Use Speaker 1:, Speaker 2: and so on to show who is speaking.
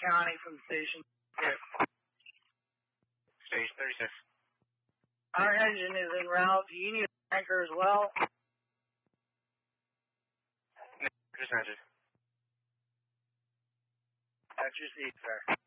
Speaker 1: County from station 6.
Speaker 2: Station 36.
Speaker 1: Our engine is en route. Do you need a tanker as well?
Speaker 2: No, just engine.
Speaker 1: That's your seat, sir.